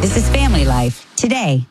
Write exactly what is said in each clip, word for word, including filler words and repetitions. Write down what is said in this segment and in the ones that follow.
This is Family Life Today.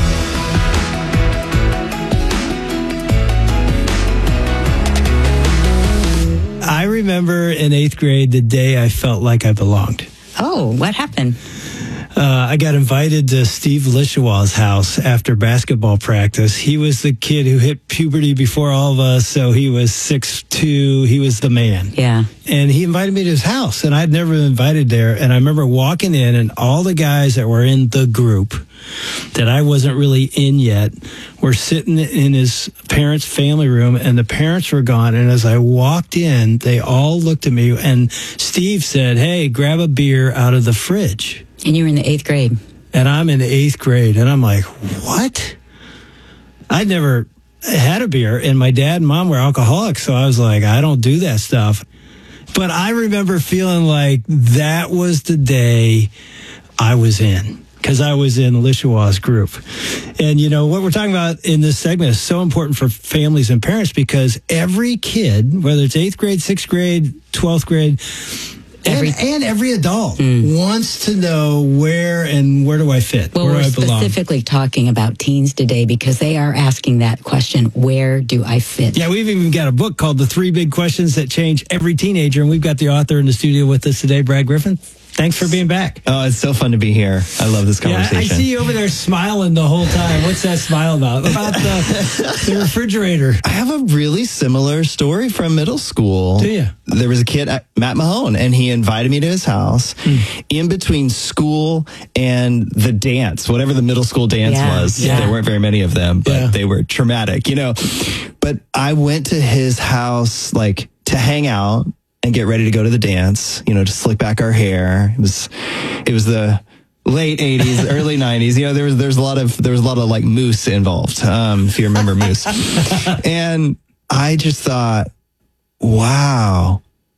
I remember in eighth grade the day I felt like I belonged. Oh, what happened? Uh, I got invited to Steve Lishaw's house after basketball practice. He was the kid who hit puberty before all of us, so he was six two. He was the man. Yeah. And he invited me to his house, and I'd never been invited there. And I remember walking in, and all the guys that were in the group that I wasn't really in yet were sitting in his parents' family room, and the parents were gone. And as I walked in, they all looked at me, and Steve said, "Hey, grab a beer out of the fridge." And you were in the eighth grade. And I'm in the eighth grade, and I'm like, what? I'd never had a beer, and my dad and mom were alcoholics, so I was like, I don't do that stuff. But I remember feeling like that was the day I was in, because I was in Lishaw's group. And, you know, what we're talking about in this segment is so important for families and parents, because every kid, whether it's eighth grade, sixth grade, twelfth grade, Every, and, and every adult mm. wants to know where and where do I fit? Well, where we're do I belong? Specifically talking about teens today because they are asking that question, where do I fit? Yeah, we've even got a book called The Three Big Questions That Change Every Teenager, and we've got the author in the studio with us today, Brad Griffin. Thanks for being back. Oh, it's so fun to be here. I love this conversation. Yeah, I see you over there smiling the whole time. What's that smile about? About the, the refrigerator. I have a really similar story from middle school. Do you? There was a kid, Matt Mahone, and he invited me to his house hmm. in between school and the dance, whatever the middle school dance yeah, was. Yeah. There weren't very many of them, but yeah. they were traumatic, you know. But I went to his house, like, to hang out and get ready to go to the dance, you know, to slick back our hair. It was, it was the late eighties, early nineties. You know, there was, there's a lot of, there was a lot of like Moose involved. Um, if you remember Moose. And I just thought, wow,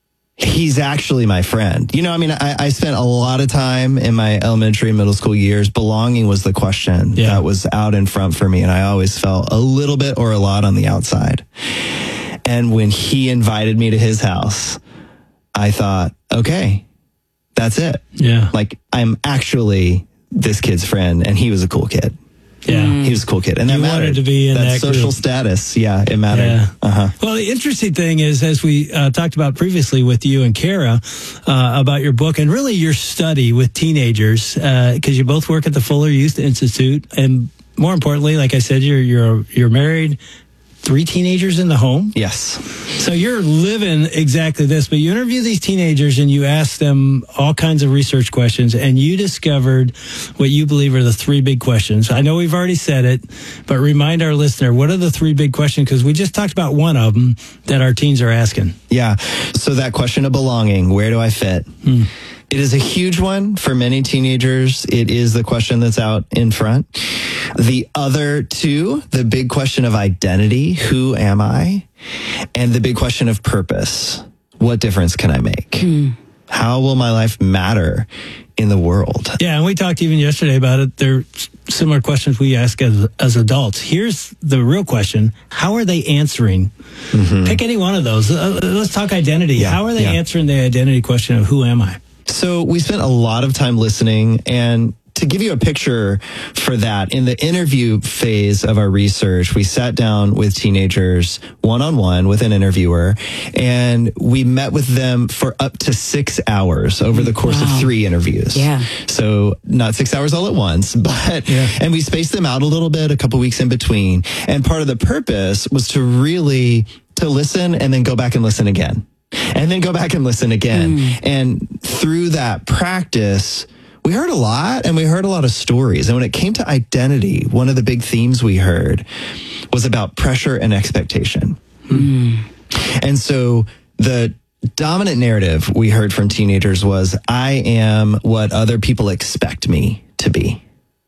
he's actually my friend. You know, I mean, I, I spent a lot of time in my elementary and middle school years. Belonging was the question yeah. that was out in front for me. And I always felt a little bit or a lot on the outside. And when he invited me to his house, I thought, okay, that's it. Yeah. Like, I'm actually this kid's friend, and he was a cool kid. Yeah. He was a cool kid. And that you mattered. wanted to be in that, that social group. status. Yeah, it mattered. Yeah. Uh-huh. Well, the interesting thing is, as we uh, talked about previously with you and Kara uh, about your book and really your study with teenagers, because uh, you both work at the Fuller Youth Institute. And more importantly, like I said, you're you're you're married. Three teenagers in the home? Yes. So you're living exactly this, but you interview these teenagers and you ask them all kinds of research questions, and you discovered what you believe are the three big questions. I know we've already said it, but remind our listener, what are the three big questions? Because we just talked about one of them that our teens are asking. Yeah. So that question of belonging, where do I fit? Hmm. It is a huge one for many teenagers. It is the question that's out in front. The other two, the big question of identity, who am I? And the big question of purpose, what difference can I make? Mm. How will my life matter in the world? Yeah, and we talked even yesterday about it. They're similar questions we ask as, as adults. Here's the real question. How are they answering? Mm-hmm. Pick any one of those. Uh, let's talk identity. Yeah, How are they yeah. answering the identity question of who am I? So we spent a lot of time listening, and to give you a picture for that, in the interview phase of our research, we sat down with teenagers one-on-one with an interviewer, and we met with them for up to six hours over the course wow. of three interviews. Yeah. So not six hours all at once, but, yeah. and we spaced them out a little bit, a couple weeks in between. And part of the purpose was to really, to listen and then go back and listen again. And then go back and listen again. Mm. And through that practice, we heard a lot, and we heard a lot of stories. And when it came to identity, one of the big themes we heard was about pressure and expectation. Mm. And so the dominant narrative we heard from teenagers was, I am what other people expect me to be.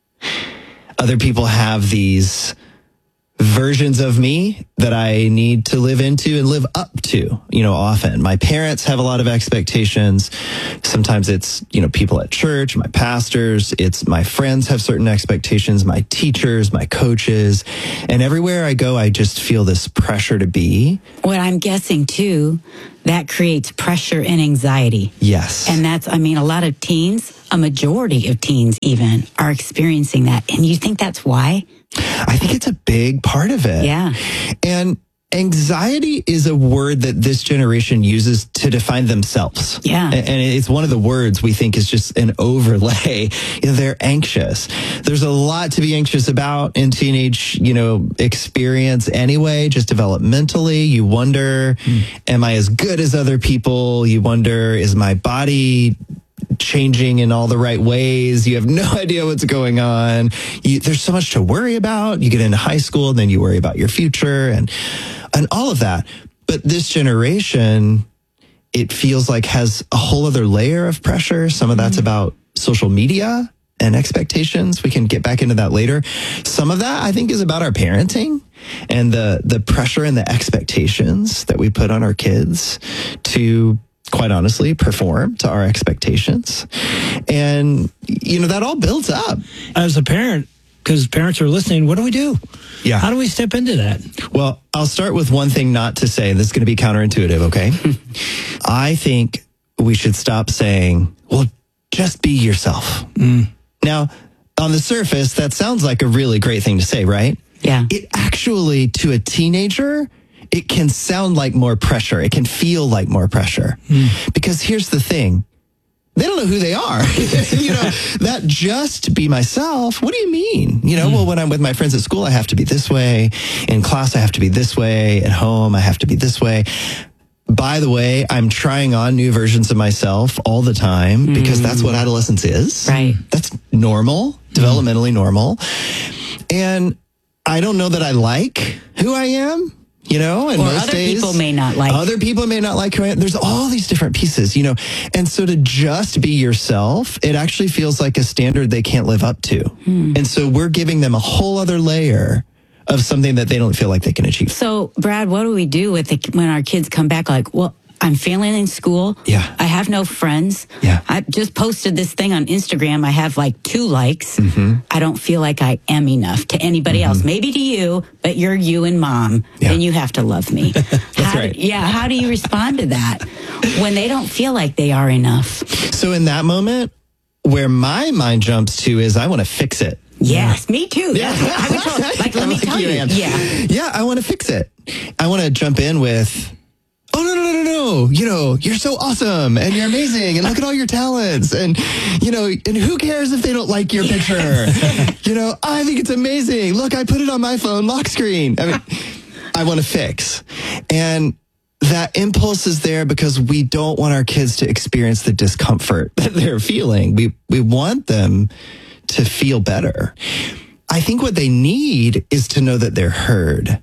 Other people have these versions of me that I need to live into and live up to, you know, often. My parents have a lot of expectations. Sometimes it's, you know, people at church, my pastors, it's my friends have certain expectations, my teachers, my coaches. And everywhere I go, I just feel this pressure to be. What I'm guessing too, that creates pressure and anxiety. Yes. And that's, I mean, a lot of teens, a majority of teens even, are experiencing that. And you think that's why? I think it's a big part of it. Yeah. And anxiety is a word that this generation uses to define themselves. Yeah. And it's one of the words we think is just an overlay. You know, they're anxious. There's a lot to be anxious about in teenage, you know, experience anyway, just developmentally. You wonder, mm. am I as good as other people? You wonder, is my body changing in all the right ways? You have no idea what's going on. You, there's so much to worry about. You get into high school and then you worry about your future and and all of that. But this generation, it feels like has a whole other layer of pressure. Some of that's mm-hmm. about social media and expectations. We can get back into that later. Some of that I think is about our parenting and the the pressure and the expectations that we put on our kids to, quite honestly, perform to our expectations. And, you know, that all builds up. As a parent, because parents are listening, what do we do? Yeah. How do we step into that? Well, I'll start with one thing not to say. This is going to be counterintuitive, okay? I think we should stop saying, well, just be yourself. Mm. Now, on the surface, that sounds like a really great thing to say, right? Yeah. It actually, to a teenager, it can sound like more pressure. It can feel like more pressure. Mm. Because here's the thing. They don't know who they are. You know, that just be myself. What do you mean? You know, mm. well, when I'm with my friends at school, I have to be this way. In class, I have to be this way. At home, I have to be this way. By the way, I'm trying on new versions of myself all the time because mm. that's what adolescence is. Right. That's normal, developmentally mm. normal. And I don't know that I like who I am. You know, and or most other days, people may not like. Other people may not like who I am. There's all these different pieces, you know. And so to just be yourself, it actually feels like a standard they can't live up to. Hmm. And so we're giving them a whole other layer of something that they don't feel like they can achieve. So, Brad, what do we do with the, when our kids come back like, well, I'm failing in school. Yeah. I have no friends. Yeah. I just posted this thing on Instagram. I have like two likes. Mm-hmm. I don't feel like I am enough to anybody mm-hmm. else. Maybe to you, but you're you and mom. Yeah. Then you have to love me. That's how right. Do, yeah. How do you respond to that when they don't feel like they are enough? So in that moment, where my mind jumps to is I want to fix it. Yes, yeah. Me too. Yeah. I would tell, like, let me like tell you. you Yeah. Yeah, I want to fix it. I want to jump in with, oh, no, no, no, no, no. You know, you're so awesome and you're amazing and look at all your talents. And, you know, and who cares if they don't like your picture? You know, I think it's amazing. Look, I put it on my phone lock screen. I mean, I want to fix. And that impulse is there because we don't want our kids to experience the discomfort that they're feeling. We, we want them to feel better. I think what they need is to know that they're heard.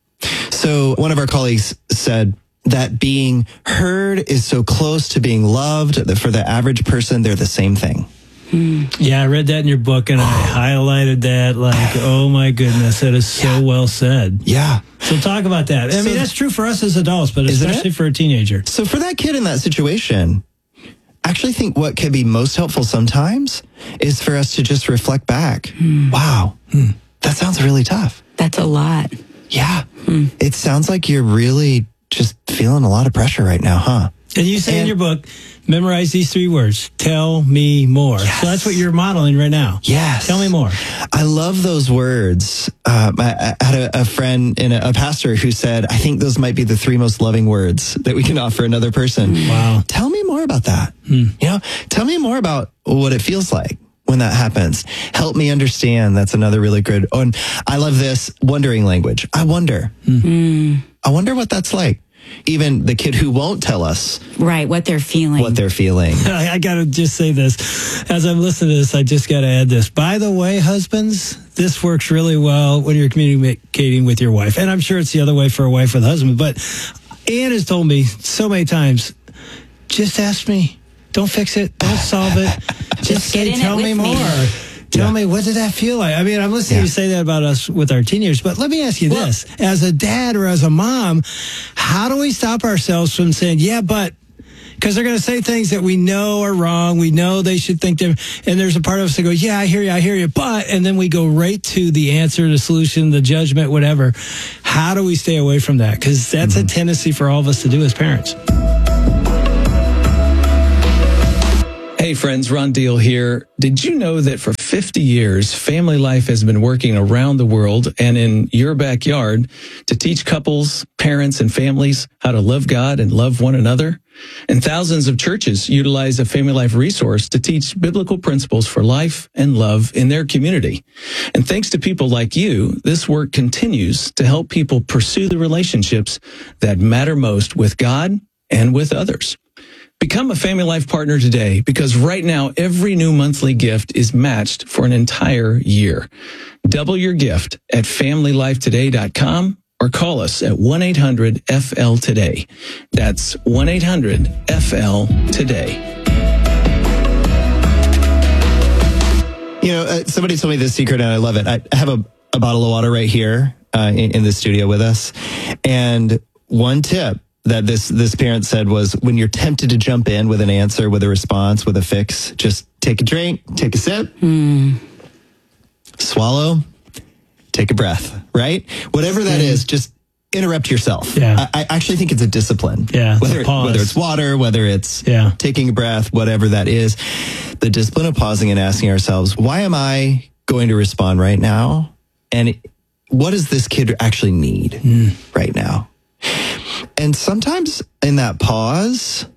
So one of our colleagues said that being heard is so close to being loved that for the average person, they're the same thing. Yeah, I read that in your book and I highlighted that like, oh my goodness, that is so yeah. well said. Yeah. So talk about that. I so, mean, that's true for us as adults, but especially for a teenager. So for that kid in that situation, I actually think what can be most helpful sometimes is for us to just reflect back. Hmm. Wow, hmm. that sounds really tough. That's a lot. Yeah. Hmm. It sounds like you're really just feeling a lot of pressure right now, huh? And you say and, in your book, memorize these three words. Tell me more. Yes. So that's what you're modeling right now. Yes. Tell me more. I love those words. Um, I, I had a, a friend and a, a pastor who said, I think those might be the three most loving words that we can offer another person. Wow. Tell me more about that. Hmm. You know, tell me more about what it feels like when that happens. Help me understand. That's another really good. Oh, and I love this wondering language. I wonder. Hmm. I wonder what that's like. Even the kid who won't tell us right what they're feeling. What they're feeling. I, I got to just say this. As I'm listening to this, I just got to add this. By the way, husbands, this works really well when you're communicating with your wife. And I'm sure it's the other way for a wife with a husband. But Ann has told me so many times, just ask me. Don't fix it. Don't solve it. Just, just say, get in tell it me with more. Me. Tell yeah. me, what did that feel like? I mean, I'm listening yeah. to you say that about us with our teenagers, but let me ask you well, this. As a dad or as a mom, how do we stop ourselves from saying, yeah, but Because they're going to say things that we know are wrong. We know they should think different. And there's a part of us that goes, yeah, I hear you, I hear you. But, and then we go right to the answer, the solution, the judgment, whatever. How do we stay away from that? Because that's mm-hmm. a tendency for all of us to do as parents. Hey friends, Ron Deal here. Did you know that for fifty years, Family Life has been working around the world and in your backyard to teach couples, parents, and families how to love God and love one another? And thousands of churches utilize a Family Life resource to teach biblical principles for life and love in their community. And thanks to people like you, this work continues to help people pursue the relationships that matter most with God and with others. Become a Family Life partner today, because right now every new monthly gift is matched for an entire year. Double your gift at family life today dot com or call us at one eight hundred F L today. That's one eight hundred F L today. You know, uh, somebody told me this secret and I love it. I have a, a bottle of water right here uh, in, in the studio with us. And one tip that this this parent said was, when you're tempted to jump in with an answer, with a response, with a fix, just take a drink, take a sip, mm. swallow, take a breath, right? Whatever that mm. is, just interrupt yourself. Yeah. I, I actually think it's a discipline. Yeah. Whether, it, whether it's water, whether it's yeah. taking a breath, whatever that is, the discipline of pausing and asking ourselves, why am I going to respond right now? And what does this kid actually need mm. right now? And sometimes in that pause,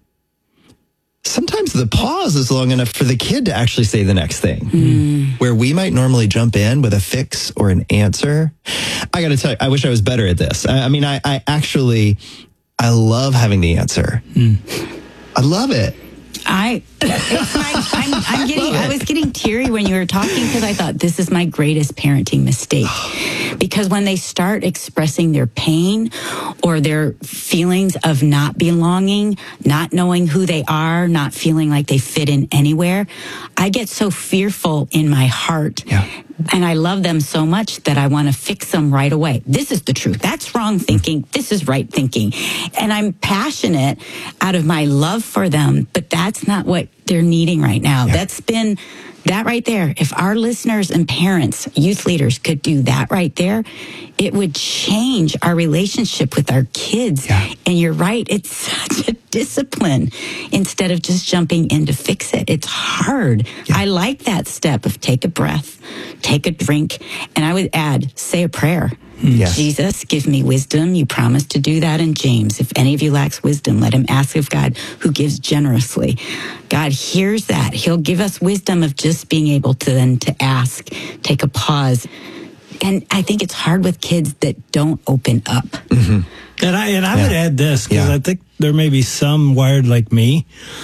sometimes the pause is long enough for the kid to actually say the next thing. Mm. Where we might normally jump in with a fix or an answer. I got to tell you, I wish I was better at this. I, I mean, I, I actually, I love having the answer. Mm. I love it. I, it's my, I'm, I'm getting, I was getting teary when you were talking, because I thought this is my greatest parenting mistake. Because when they start expressing their pain or their feelings of not belonging, not knowing who they are, not feeling like they fit in anywhere, I get so fearful in my heart. Yeah. And I love them so much that I want to fix them right away. This is the truth. That's wrong thinking. This is right thinking. And I'm passionate out of my love for them, but that's not what they're needing right now. Yeah. That's been that right there. If our listeners and parents, youth leaders could do that right there, it would change our relationship with our kids. Yeah. And you're right. It's such a discipline instead of just jumping in to fix it. It's hard. Yeah. I like that step of take a breath, take a drink. And I would add, say a prayer. Yes. Jesus, give me wisdom. You promised to do that in James. If any of you lacks wisdom, let him ask of God, who gives generously. God hears that. He'll give us wisdom of just being able to then to ask, take a pause. And I think it's hard with kids that don't open up. Mm-hmm. And I and I yeah. would add this, because yeah. I think there may be some wired like me,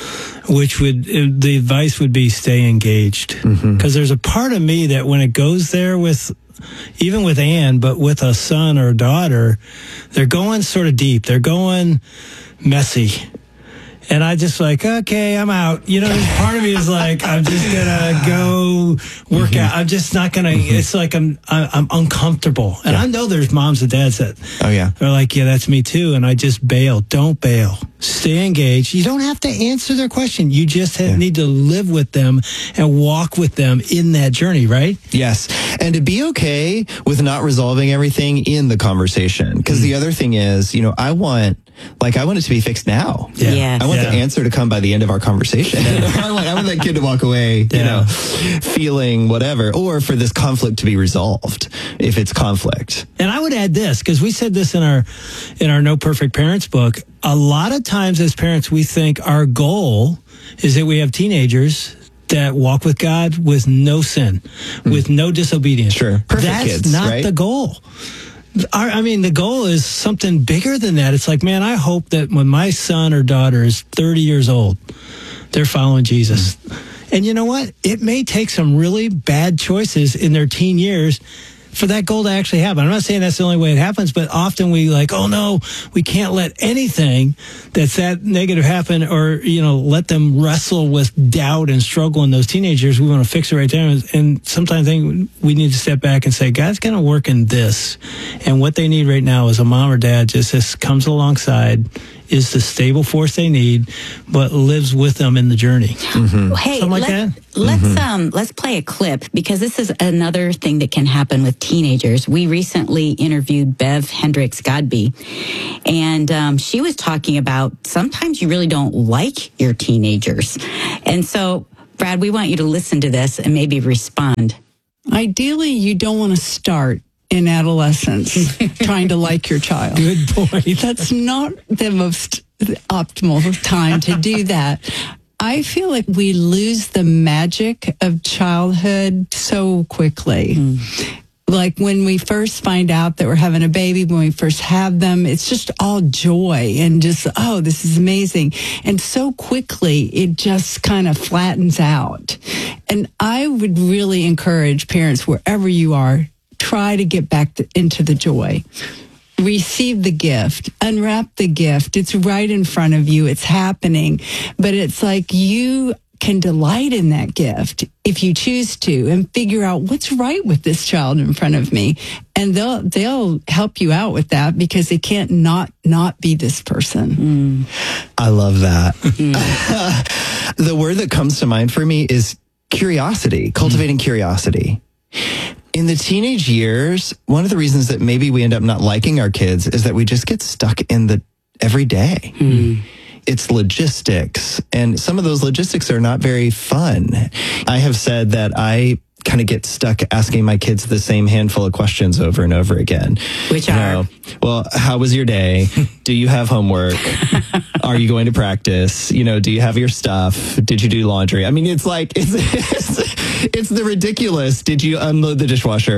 which would, the advice would be stay engaged. Because mm-hmm. there's a part of me that when it goes there with, even with Ann, but with a son or daughter, they're going sort of deep. They're going messy. And I just like, okay, I'm out. You know, part of me is like, I'm just gonna go work mm-hmm. out. I'm just not gonna. Mm-hmm. It's like I'm I'm uncomfortable. And yeah. I know there's moms and dads that oh yeah, are like, yeah, that's me too. And I just bail. Don't bail. Stay engaged. You don't have to answer their question. You just have, yeah. need to live with them and walk with them in that journey, right? Yes, and to be okay with not resolving everything in the conversation. Because mm-hmm. the other thing is, you know, I want. Like, I want it to be fixed now. Yeah. Yes. I want yeah. the answer to come by the end of our conversation. I, want, I want that kid to walk away, you yeah. know, feeling whatever, or for this conflict to be resolved, if it's conflict. And I would add this, because we said this in our in our No Perfect Parents book. A lot of times as parents, we think our goal is that we have teenagers that walk with God with no sin, mm. with no disobedience. Sure. Perfect That's kids, not right? the goal. Our, I mean, the goal is something bigger than that. It's like, man, I hope that when my son or daughter is thirty years old, they're following Jesus. Mm. And you know what? It may take some really bad choices in their teen years for that goal to actually happen. I'm not saying that's the only way it happens, but often we like, oh no, we can't let anything that's that negative happen, or, you know, let them wrestle with doubt and struggle in those teenagers. We want to fix it right there. And sometimes I think we need to step back and say, God's going to work in this. And what they need right now is a mom or dad just, just comes alongside is the stable force they need, but lives with them in the journey. Mm-hmm. Hey, Something like let, that? let's Mm-hmm. um let's play a clip, because this is another thing that can happen with teenagers. We recently interviewed Bev Hendricks Godby, and um, she was talking about sometimes you really don't like your teenagers. And so, Brad, we want you to listen to this and maybe respond. Ideally, you don't want to start in adolescence trying to like your child. Good point. That's not the most optimal time to do that. I feel like we lose the magic of childhood so quickly. Mm. Like when we first find out that we're having a baby, when we first have them, it's just all joy and just, oh, this is amazing. And so quickly, it just kind of flattens out. And I would really encourage parents, wherever you are, try to get back to, into the joy. Receive the gift, unwrap the gift. It's right in front of you. It's happening. But it's like you can delight in that gift if you choose to, and figure out what's right with this child in front of me. And they'll they'll help you out with that, because they can't not not be this person. Mm. I love that. Mm. The word that comes to mind for me is curiosity, cultivating mm. curiosity. In the teenage years, one of the reasons that maybe we end up not liking our kids is that we just get stuck in the everyday. Mm. It's logistics, and some of those logistics are not very fun. I have said that I kind of get stuck asking my kids the same handful of questions over and over again. Which you are? know, well, how was your day? Do you have homework? Are you going to practice? You know, do you have your stuff? Did you do laundry? I mean, it's like, it's, it's, it's the ridiculous. Did you unload the dishwasher?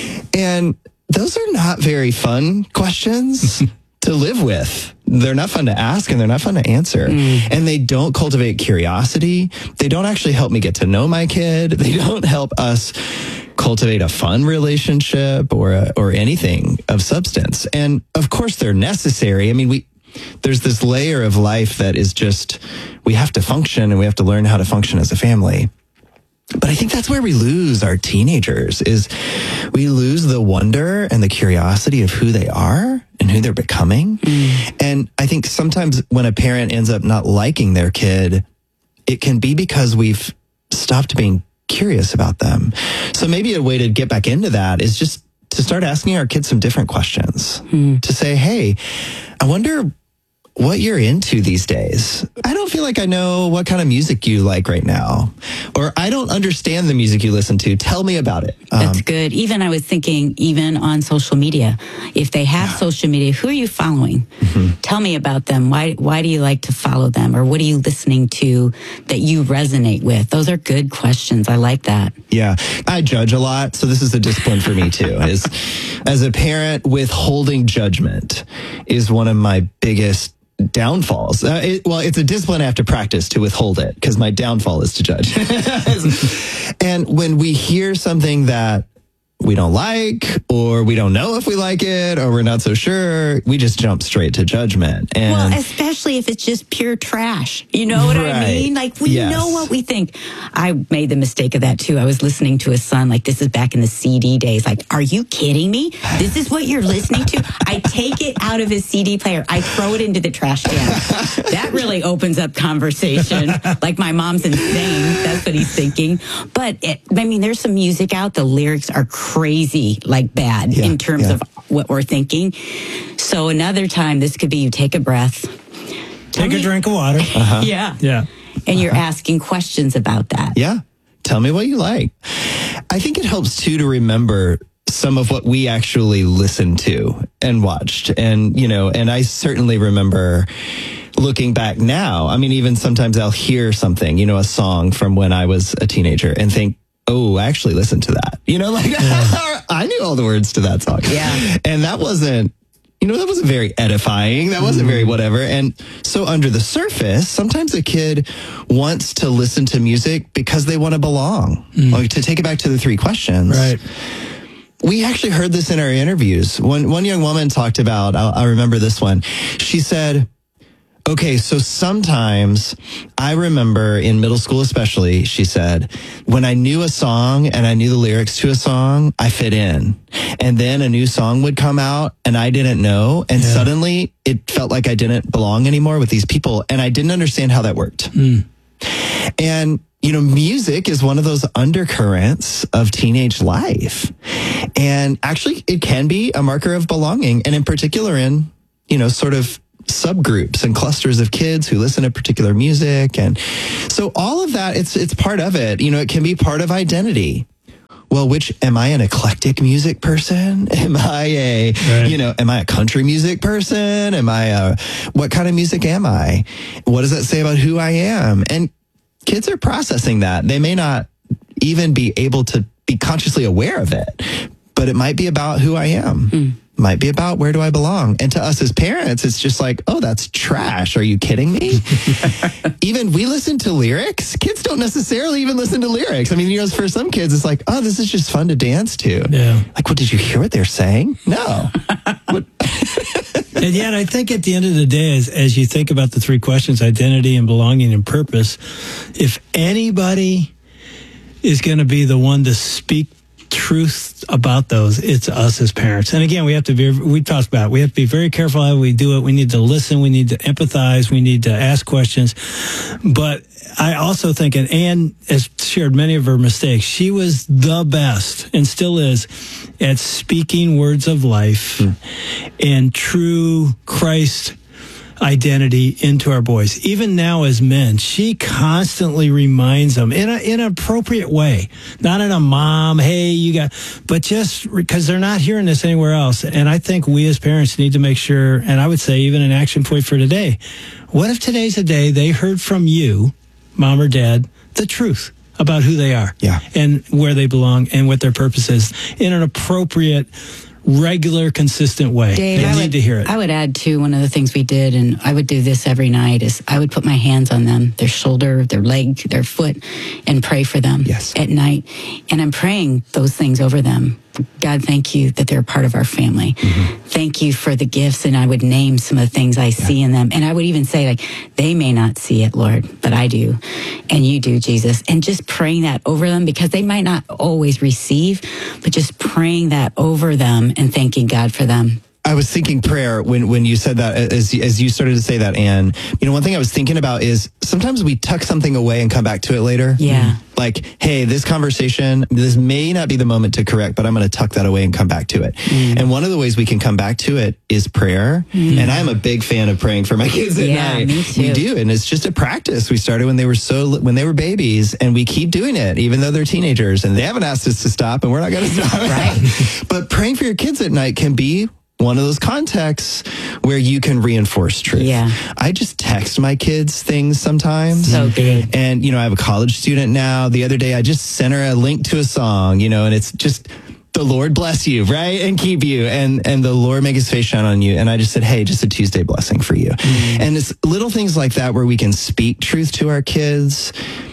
And those are not very fun questions to live with. They're not fun to ask, and they're not fun to answer. Mm. And they don't cultivate curiosity. They don't actually help me get to know my kid. They don't help us cultivate a fun relationship or a, or anything of substance. And of course they're necessary. I mean, we there's this layer of life that is just, we have to function, and we have to learn how to function as a family. But I think that's where we lose our teenagers, is we lose the wonder and the curiosity of who they are and who they're becoming. Mm. And I think sometimes when a parent ends up not liking their kid, it can be because we've stopped being curious about them. So maybe a way to get back into that is just to start asking our kids some different questions. Mm. To say, hey, I wonder what you're into these days. I don't feel like I know what kind of music you like right now. Or I don't understand the music you listen to. Tell me about it. Um, That's good. Even I was thinking, even on social media, if they have yeah. social media, who are you following? Mm-hmm. Tell me about them. Why Why do you like to follow them? Or what are you listening to that you resonate with? Those are good questions. I like that. Yeah. I judge a lot. So this is a discipline for me too. Is as a parent, withholding judgment is one of my biggest downfalls. Uh, it, well, it's a discipline I have to practice to withhold it, because my downfall is to judge. And when we hear something that we don't like, or we don't know if we like it, or we're not so sure, we just jump straight to judgment. And well, especially if it's just pure trash. You know what right. I mean? Like, we yes. know what we think. I made the mistake of that too. I was listening to a son, like, this is back in the C D days. Like, are you kidding me? This is what you're listening to? I take it out of his C D player. I throw it into the trash can. That really opens up conversation. Like, my mom's insane. That's what he's thinking. But, it, I mean, there's some music out. The lyrics are crazy, like bad yeah, in terms yeah. of what we're thinking. So another time, this could be you take a breath. Take me, a drink of water. Uh-huh. Yeah. Yeah. And you're uh-huh. asking questions about that. Yeah. Tell me what you like. I think it helps too to remember some of what we actually listened to and watched. And, you know, and I certainly remember looking back now. I mean, even sometimes I'll hear something, you know, a song from when I was a teenager and think, oh, I actually listened to that. You know, like yeah. I knew all the words to that song. Yeah. And that wasn't, you know, that wasn't very edifying. That wasn't mm. very whatever. And so under the surface, sometimes a kid wants to listen to music because they want to belong. Mm. Like, to take it back to the three questions. Right. We actually heard this in our interviews. One, one young woman talked about, I, I remember this one. She said, Okay, so sometimes I remember in middle school especially, she said, when I knew a song and I knew the lyrics to a song, I fit in. And then a new song would come out and I didn't know. And Yeah. suddenly it felt like I didn't belong anymore with these people. And I didn't understand how that worked. Mm. And, you know, music is one of those undercurrents of teenage life. And actually, it can be a marker of belonging. And in particular, in, you know, sort of subgroups and clusters of kids who listen to particular music. And so all of that, it's it's part of it. You know, it can be part of identity. Well, which, am I an eclectic music person? Am I a, Right. you know, am I a country music person? Am I a, what kind of music am I? What does that say about who I am? And kids are processing that. They may not even be able to be consciously aware of it, but it might be about who I am. Mm. Might be about where do I belong. And to us as parents, it's just like, oh, that's trash. Are you kidding me? Even we listen to lyrics. Kids don't necessarily even listen to lyrics. I mean, you know, for some kids, it's like, oh, this is just fun to dance to. Yeah. Like, what, did you hear what they're saying? No. What? And yet, I think at the end of the day, as, as you think about the three questions, identity and belonging and purpose, if anybody is going to be the one to speak truth about those, it's us as parents. And again, we have to be, we talked about it, we have to be very careful how we do it. We need to listen. We need to empathize. We need to ask questions. But I also think, and Anne has shared many of her mistakes, she was the best and still is at speaking words of life mm. and true Christ identity into our boys. Even now as men, she constantly reminds them in a in an appropriate way, not in a mom, hey, you got, but just because they're not hearing this anywhere else. And I think we as parents need to make sure, and I would say even an action point for today, what if today's a day they heard from you, mom or dad, the truth about who they are, yeah, and where they belong and what their purpose is in an appropriate, regular, consistent way. Dave, they I need would, to hear it. I would add to one of the things we did, and I would do this every night, is I would put my hands on them, their shoulder, their leg, their foot, and pray for them yes. at night. And I'm praying those things over them. God, thank you that they're part of our family. Mm-hmm. Thank you for the gifts. And I would name some of the things I yeah. see in them. And I would even say, like, they may not see it, Lord, but I do. And you do, Jesus. And just praying that over them, because they might not always receive, but just praying that over them and thanking God for them. I was thinking prayer when, when you said that, as, as you started to say that, Anne. You know, one thing I was thinking about is sometimes we tuck something away and come back to it later. Yeah. Like, hey, this conversation, this may not be the moment to correct, but I'm going to tuck that away and come back to it. Mm. And one of the ways we can come back to it is prayer. Mm. And I'm a big fan of praying for my kids at yeah, night. Me too. We do. And it's just a practice. We started when they were so, when they were babies, and we keep doing it, even though they're teenagers, and they haven't asked us to stop, and we're not going to stop. Right. But praying for your kids at night can be one of those contexts where you can reinforce truth. Yeah. I just text my kids things sometimes. So good. And, you know, I have a college student now. The other day, I just sent her a link to a song, you know, and it's just, the Lord bless you, right? And keep you. And, and the Lord make his face shine on you. And I just said, hey, just a Tuesday blessing for you. Mm. And it's little things like that where we can speak truth to our kids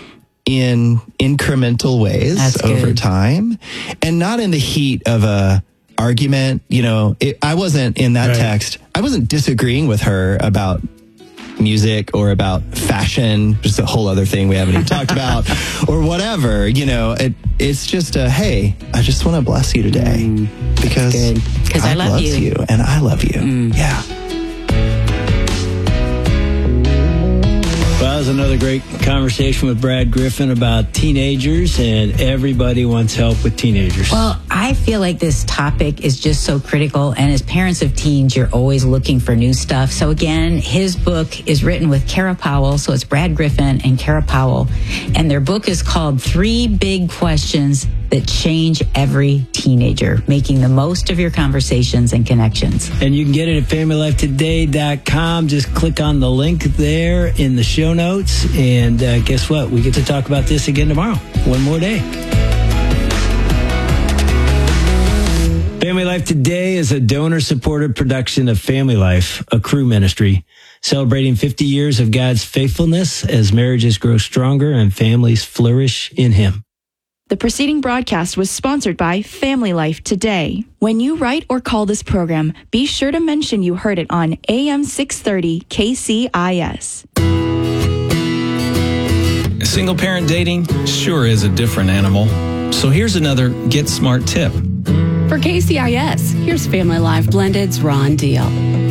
in incremental ways That's over good. time, and not in the heat of a argument. You know, it, I wasn't in that right. text. I wasn't disagreeing with her about music or about fashion, just a whole other thing we haven't even talked about, or whatever. You know, it, it's just a, hey, I just want to bless you today mm, because God I love loves you. you and I love you. Mm. Yeah. Well, that was another great conversation with Brad Griffin about teenagers, and everybody wants help with teenagers. Well, I feel like this topic is just so critical, and as parents of teens, you're always looking for new stuff. So again, his book is written with Kara Powell, so it's Brad Griffin and Kara Powell, and their book is called Three Big Questions That Change Every Teenager, making the most of your conversations and connections. And you can get it at family life today dot com. Just click on the link there in the show notes. And uh, guess what? We get to talk about this again tomorrow. One more day. Family Life Today is a donor-supported production of Family Life, a Cru ministry, celebrating fifty years of God's faithfulness as marriages grow stronger and families flourish in Him. The preceding broadcast was sponsored by Family Life Today. When you write or call this program, be sure to mention you heard it on A M six thirty K C I S. Single parent dating sure is a different animal. So here's another Get Smart tip. For K C I S, here's Family Life Blended's Ron Deal.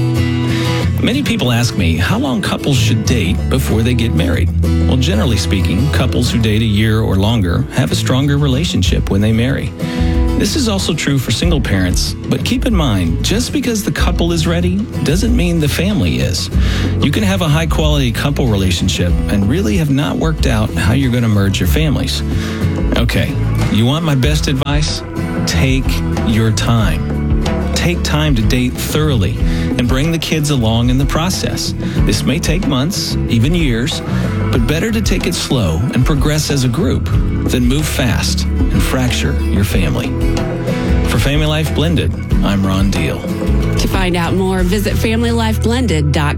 Many people ask me how long couples should date before they get married. Well, generally speaking, couples who date a year or longer have a stronger relationship when they marry. This is also true for single parents, but keep in mind, just because the couple is ready doesn't mean the family is. You can have a high-quality couple relationship and really have not worked out how you're going to merge your families. Okay, you want my best advice? Take your time. Take time to date thoroughly and bring the kids along in the process. This may take months, even years, but better to take it slow and progress as a group than move fast and fracture your family. For Family Life Blended, I'm Ron Deal. To find out more, visit family life blended dot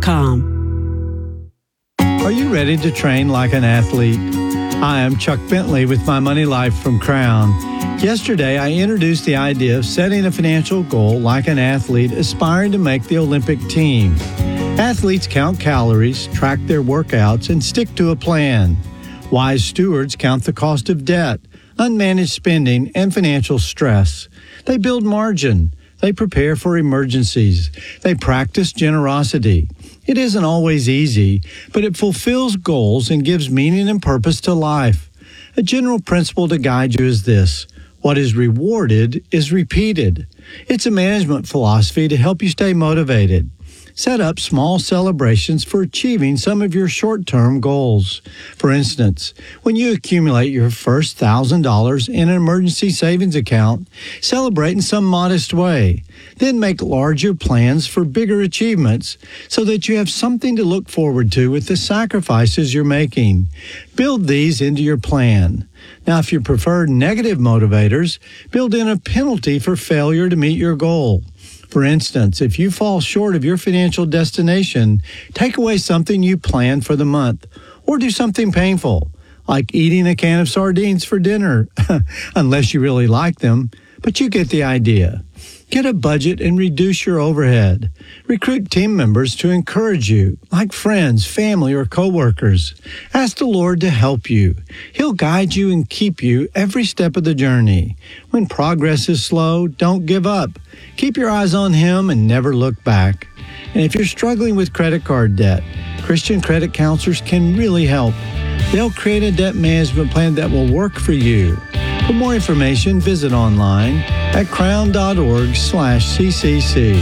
com. Are you ready to train like an athlete? Hi, I'm Chuck Bentley with My Money Life from Crown. Yesterday, I introduced the idea of setting a financial goal like an athlete aspiring to make the Olympic team. Athletes count calories, track their workouts, and stick to a plan. Wise stewards count the cost of debt, unmanaged spending, and financial stress. They build margin. They prepare for emergencies. They practice generosity. It isn't always easy, but it fulfills goals and gives meaning and purpose to life. A general principle to guide you is this: what is rewarded is repeated. It's a management philosophy to help you stay motivated. Set up small celebrations for achieving some of your short-term goals. For instance, when you accumulate your first one thousand dollars in an emergency savings account, celebrate in some modest way. Then make larger plans for bigger achievements so that you have something to look forward to with the sacrifices you're making. Build these into your plan. Now, if you prefer negative motivators, build in a penalty for failure to meet your goal. For instance, if you fall short of your financial destination, take away something you planned for the month, or do something painful, like eating a can of sardines for dinner, unless you really like them, but you get the idea. Get a budget and reduce your overhead. Recruit team members to encourage you, like friends, family, or coworkers. Ask the Lord to help you. He'll guide you and keep you every step of the journey. When progress is slow, don't give up. Keep your eyes on Him and never look back. And if you're struggling with credit card debt, Christian credit counselors can really help. They'll create a debt management plan that will work for you. For more information, visit online at crown.org slash ccc.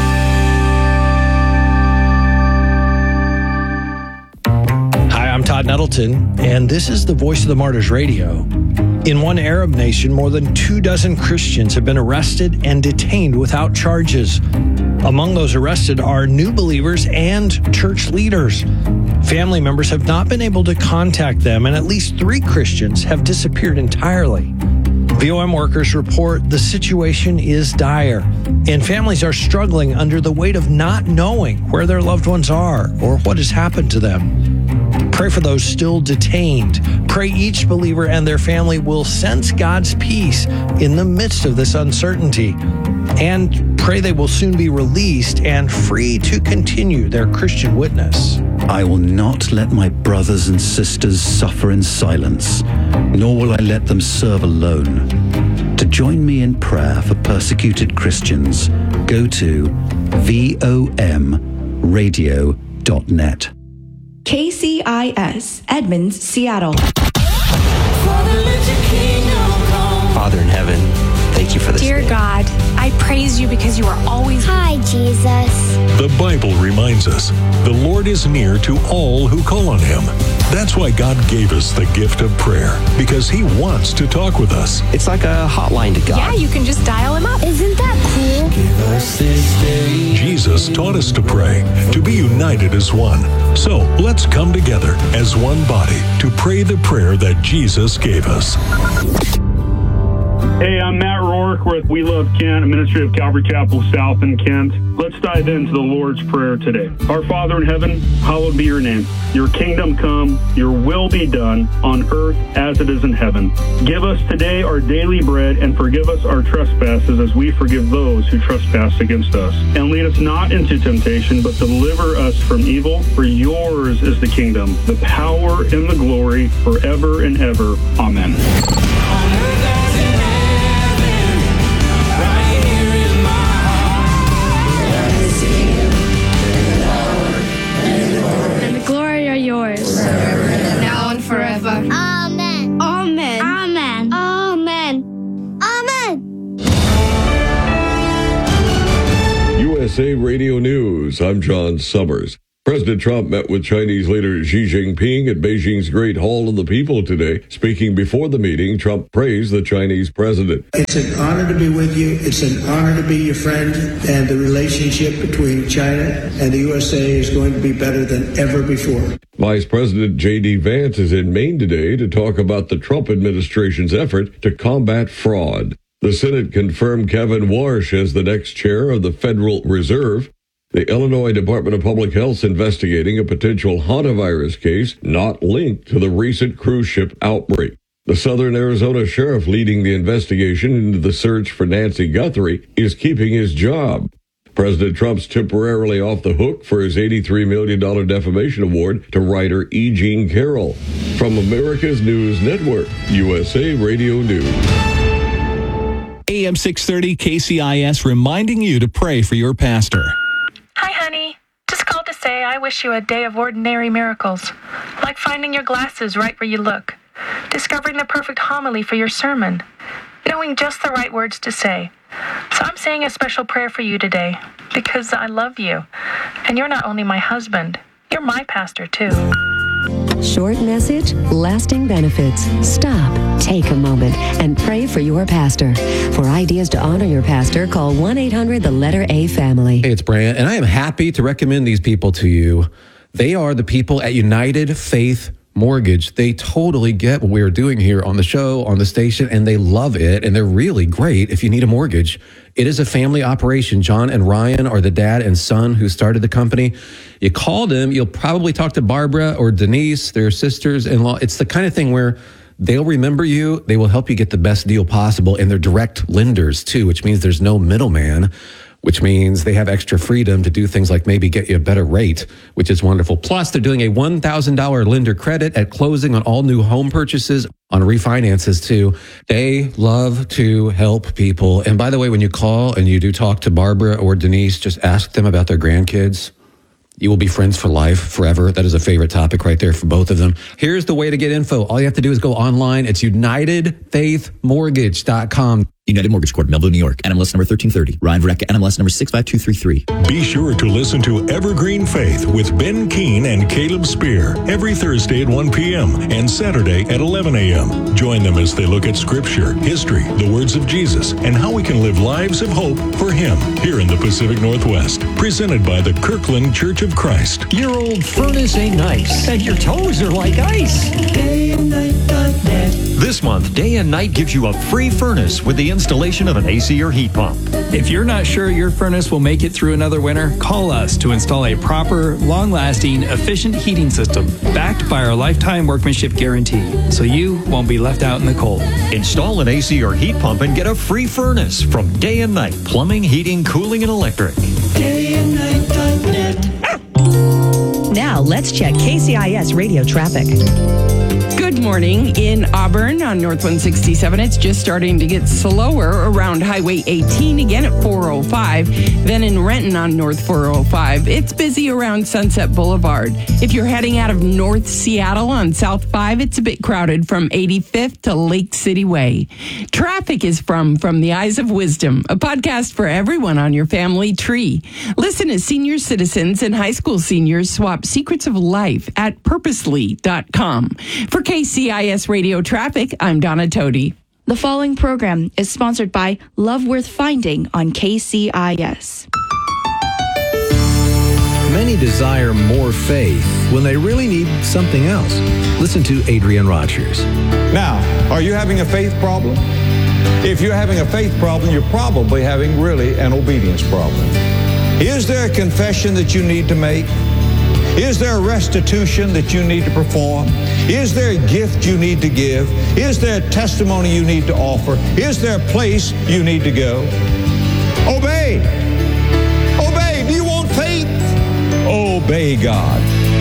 Hi, I'm Todd Nettleton, and this is the Voice of the Martyrs Radio. In one Arab nation, more than two dozen Christians have been arrested and detained without charges. Among those arrested are new believers and church leaders. Family members have not been able to contact them, and at least three Christians have disappeared entirely. V O M workers report the situation is dire, and families are struggling under the weight of not knowing where their loved ones are or what has happened to them. Pray for those still detained. Pray each believer and their family will sense God's peace in the midst of this uncertainty. And pray they will soon be released and free to continue their Christian witness. I will not let my brothers and sisters suffer in silence, nor will I let them serve alone. To join me in prayer for persecuted Christians, go to V O M radio dot net. K C I S, Edmonds, Seattle. Father in heaven, thank you for this Dear day. God, I praise you because you are always... Hi, Jesus. The Bible reminds us the Lord is near to all who call on Him. That's why God gave us the gift of prayer, because He wants to talk with us. It's like a hotline to God. Yeah, you can just dial Him up. Isn't that cool? Give us this day. Jesus taught us to pray, to be united as one. So let's come together as one body to pray the prayer that Jesus gave us. Hey, I'm Matt Rourke with We Love Kent, a ministry of Calvary Chapel South in Kent. Let's dive into the Lord's Prayer today. Our Father in heaven, hallowed be your name. Your kingdom come, your will be done on earth as it is in heaven. Give us today our daily bread and forgive us our trespasses as we forgive those who trespass against us. And lead us not into temptation, but deliver us from evil. For yours is the kingdom, the power, and the glory forever and ever. Amen. Yours, now and forever. Amen. Amen. Amen. Amen. Amen. U S A Radio News. I'm John Summers. President Trump met with Chinese leader Xi Jinping at Beijing's Great Hall of the People today. Speaking before the meeting, Trump praised the Chinese president. It's an honor to be with you. It's an honor to be your friend. And the relationship between China and the U S A is going to be better than ever before. Vice President J D Vance is in Maine today to talk about the Trump administration's effort to combat fraud. The Senate confirmed Kevin Warsh as the next chair of the Federal Reserve. The Illinois Department of Public Health is investigating a potential hantavirus case not linked to the recent cruise ship outbreak. The Southern Arizona sheriff leading the investigation into the search for Nancy Guthrie is keeping his job. President Trump's temporarily off the hook for his eighty-three million dollars defamation award to writer E. Jean Carroll. From America's News Network, U S A Radio News. A M six thirty K C I S reminding you to pray for your pastor. Hi, honey. Just called to say I wish you a day of ordinary miracles, like finding your glasses right where you look, discovering the perfect homily for your sermon, knowing just the right words to say. So I'm saying a special prayer for you today, because I love you, and you're not only my husband, you're my pastor too. Short message, lasting benefits. Stop, take a moment, and pray for your pastor. For ideas to honor your pastor, call one eight hundred the letter A family. Hey, it's Brant, and I am happy to recommend these people to you. They are the people at United Faith Mortgage. They totally get what we're doing here on the show, on the station, and they love it, and they're really great if you need a mortgage. It is a family operation. John and Ryan are the dad and son who started the company. You call them, you'll probably talk to Barbara or Denise, their sisters-in-law. It's the kind of thing where they'll remember you, they will help you get the best deal possible, and they're direct lenders too, which means there's no middleman, which means they have extra freedom to do things like maybe get you a better rate, which is wonderful. Plus, they're doing a one thousand dollars lender credit at closing on all new home purchases, on refinances too. They love to help people. And by the way, when you call and you do talk to Barbara or Denise, just ask them about their grandkids. You will be friends for life, forever. That is a favorite topic right there for both of them. Here's the way to get info. All you have to do is go online. It's united faith mortgage dot com. United Mortgage Corp, Melville, New York. N M L S number thirteen thirty. Ryan Verrecka, N M L S number six five two three three. Be sure to listen to Evergreen Faith with Ben Keene and Caleb Spear every Thursday at one p.m. and Saturday at eleven a.m. Join them as they look at Scripture, history, the words of Jesus, and how we can live lives of hope for Him here in the Pacific Northwest. Presented by the Kirkland Church of Christ. Your old furnace ain't nice, and your toes are like ice. Day and night dot net. This month, Day and Night gives you a free furnace with the installation of an A C or heat pump. If you're not sure your furnace will make it through another winter, call us to install a proper, long-lasting, efficient heating system backed by our lifetime workmanship guarantee, so you won't be left out in the cold. Install an A C or heat pump and get a free furnace from Day and Night Plumbing, Heating, Cooling, and Electric. Day and night dot net. Now let's check K C I S radio traffic. Good morning. In Auburn on North one sixty-seven, it's just starting to get slower around Highway eighteen, again at four oh five. Then in Renton on North four oh five, it's busy around Sunset Boulevard. If you're heading out of North Seattle on South five, it's a bit crowded from eighty-fifth to Lake City Way. Traffic is from From the Eyes of Wisdom, a podcast for everyone on your family tree. Listen as senior citizens and high school seniors swap secrets of life at purposely dot com. For K C I S Radio Traffic, I'm Donna Todi. The following program is sponsored by Love Worth Finding on K C I S. Many desire more faith when they really need something else. Listen to Adrian Rogers. Now, are you having a faith problem? If you're having a faith problem, you're probably having really an obedience problem. Is there a confession that you need to make? Is there a restitution that you need to perform? Is there a gift you need to give? Is there a testimony you need to offer? Is there a place you need to go? Obey. Obey. Do you want faith? Obey God.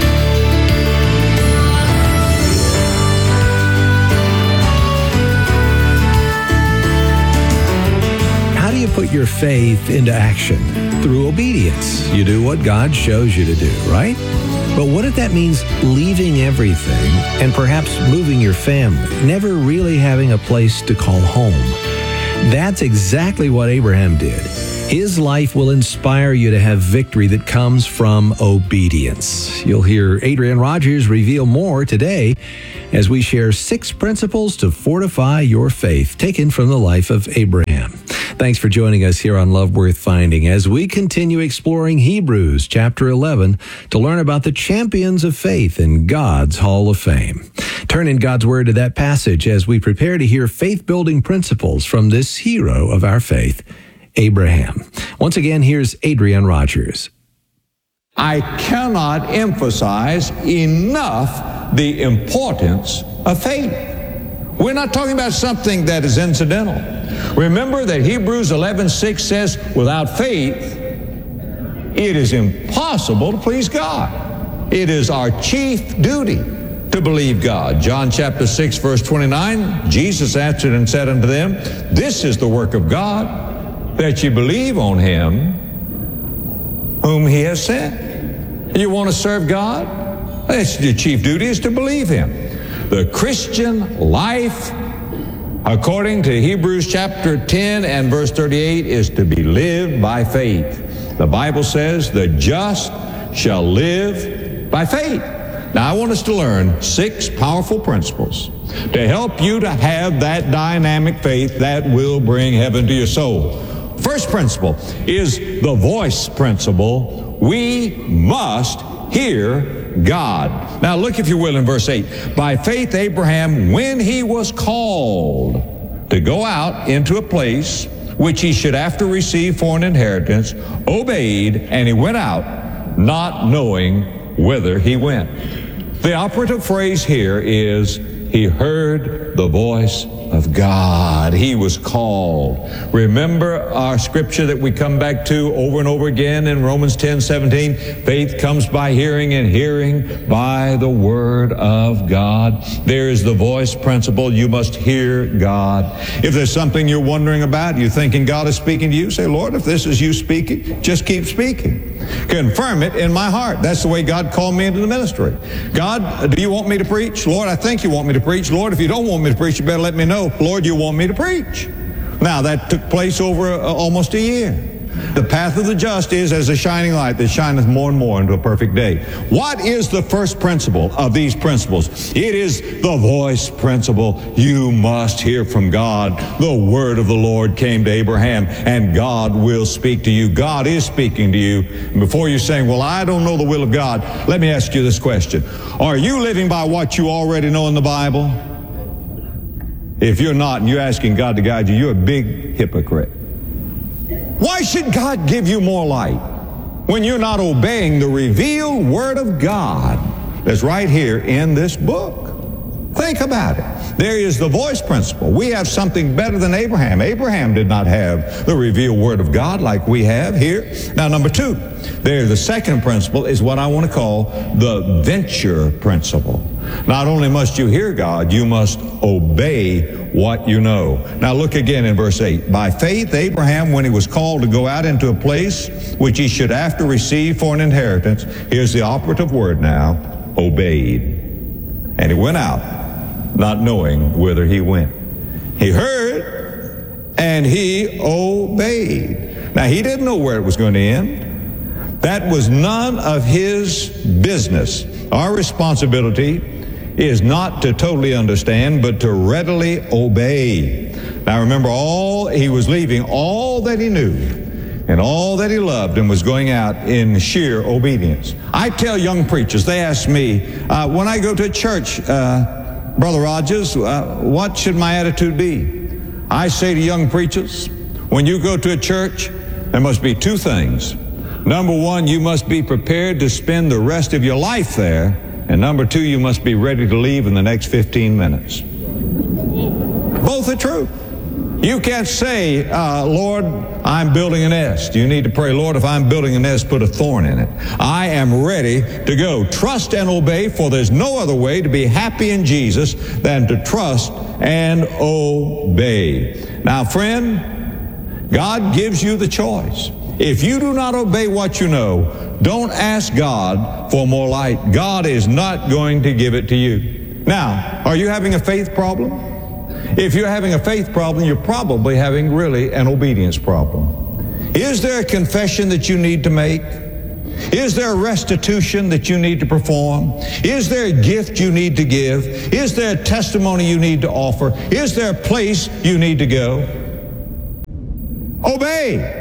How do you put your faith into action? Through obedience. You do what God shows you to do, right? But what if that means leaving everything and perhaps moving your family, never really having a place to call home? That's exactly what Abraham did. His life will inspire you to have victory that comes from obedience. You'll hear Adrian Rogers reveal more today as we share six principles to fortify your faith, taken from the life of Abraham. Thanks for joining us here on Love Worth Finding as we continue exploring Hebrews chapter eleven to learn about the champions of faith in God's Hall of Fame. Turn in God's Word to that passage as we prepare to hear faith-building principles from this hero of our faith, Abraham. Once again, here's Adrian Rogers. I cannot emphasize enough the importance of faith. We're not talking about something that is incidental. Remember that Hebrews eleven six says, without faith, it is impossible to please God. It is our chief duty to believe God. John chapter six, verse twenty-nine, Jesus answered and said unto them, this is the work of God, that you believe on him whom he has sent. You want to serve God? That's your chief duty, is to believe him. The Christian life, according to Hebrews chapter ten and verse thirty-eight, is to be lived by faith. The Bible says the just shall live by faith. Now, I want us to learn six powerful principles to help you to have that dynamic faith that will bring heaven to your soul. First principle is the voice principle. We must hear God. Now look, if you will, in verse eight. By faith Abraham, when he was called to go out into a place which he should after receive for an inheritance, obeyed, and he went out, not knowing whither he went. The operative phrase here is, he heard the voice of God. He was called. Remember our scripture that we come back to over and over again in Romans ten seventeen. Faith comes by hearing, and hearing by the word of God. There is the voice principle. You must hear God. If there's something you're wondering about, you're thinking God is speaking to you, say, Lord, if this is you speaking, just keep speaking. Confirm it in my heart. That's the way God called me into the ministry. God, do you want me to preach? Lord, I think you want me to preach. Lord, if you don't want me to preach, you better let me know. Lord, you want me to preach. Now, that took place over uh, almost a year. The path of the just is as a shining light that shineth more and more into a perfect day. What is the first principle of these principles? It is the voice principle. You must hear from God. The word of the Lord came to Abraham, and God will speak to you. God is speaking to you. And before you're saying, well, I don't know the will of God, let me ask you this question. Are you living by what you already know in the Bible? If you're not, and you're asking God to guide you, you're a big hypocrite. Why should God give you more light when you're not obeying the revealed word of God that's right here in this book? Think about it. There is the voice principle. We have something better than Abraham. Abraham did not have the revealed word of God like we have here. Now, number two, there, the second principle is what I want to call the venture principle. Not only must you hear God, you must obey what you know. Now look again in verse eight. By faith, Abraham, when he was called to go out into a place which he should after receive for an inheritance, here's the operative word now, obeyed. And he went out, not knowing whither he went. He heard, and he obeyed. Now he didn't know where it was going to end. That was none of his business. Our responsibility is not to totally understand, but to readily obey. Now remember, all he was leaving, all that he knew and all that he loved, and was going out in sheer obedience. I tell young preachers, they ask me, uh, when I go to church, uh, Brother Rogers, uh, what should my attitude be? I say to young preachers, when you go to a church, there must be two things. Number one, you must be prepared to spend the rest of your life there. And number two, you must be ready to leave in the next fifteen minutes. Both are true. You can't say, uh, Lord, I'm building a nest. You need to pray, Lord, if I'm building a nest, put a thorn in it. I am ready to go. Trust and obey, for there's no other way to be happy in Jesus than to trust and obey. Now, friend, God gives you the choice. If you do not obey what you know, don't ask God for more light. God is not going to give it to you. Now, are you having a faith problem? If you're having a faith problem, you're probably having really an obedience problem. Is there a confession that you need to make? Is there a restitution that you need to perform? Is there a gift you need to give? Is there a testimony you need to offer? Is there a place you need to go? Obey.